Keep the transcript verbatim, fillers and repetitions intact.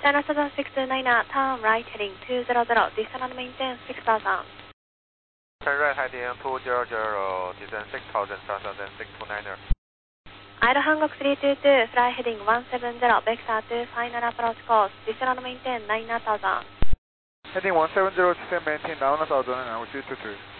China seven six two nine, turn right heading two zero zero, descend and maintain six thousand. Turn right heading two zero zero, descend six thousand, south southern six two niner. Aero Hancock three two two, fly heading one seven zero, vector two, final approach course, descend and maintain nine thousand. Heading one seven zero, descend maintain nine thousand, and three two two.